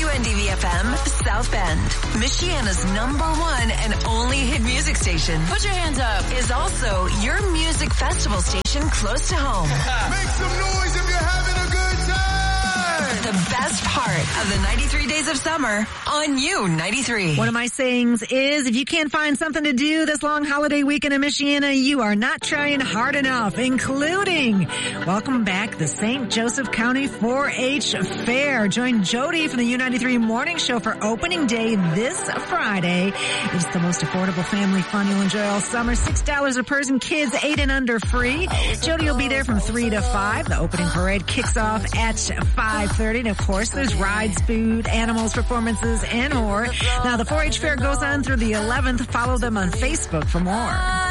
WNDV-FM, South Bend, Michiana's #1 and only hit music station. Put your hands up. Is also your music festival station close to home. Make some noise if you're having a good time. The best part of the 93 days of summer on U93. One of my sayings is, if you can't find something to do this long holiday weekend in Michiana, you are not trying hard enough, including welcome back the St. Joseph County 4-H Fair. Join Jody from the U93 Morning Show for opening day this Friday. It's the most affordable family fun you'll enjoy all summer. $6 a person, kids 8 and under free. Jody will be there from 3 to 5. The opening parade kicks off at 5:30. And of course, there's rides, food, animals, performances, and more. Now, the 4-H Fair goes on through the 11th. Follow them on Facebook for more.